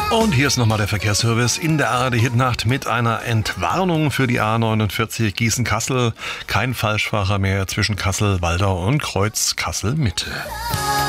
Und hier ist nochmal der Verkehrsservice in der ARD-Hitnacht mit einer Entwarnung für die A49 Gießen-Kassel. Kein Falschfahrer mehr zwischen Kassel-Waldau und Kreuz Kassel-Mitte.